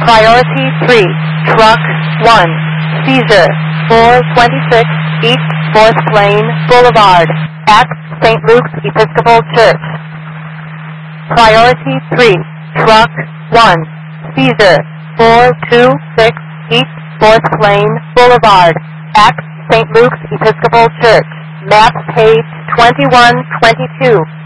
Priority 3, Truck 1, Seizure, 426 East 4th Lane Boulevard, at St. Luke's Episcopal Church. Priority 3, Truck 1, Seizure, 426 East 4th Lane Boulevard, at St. Luke's Episcopal Church. Map page 2122.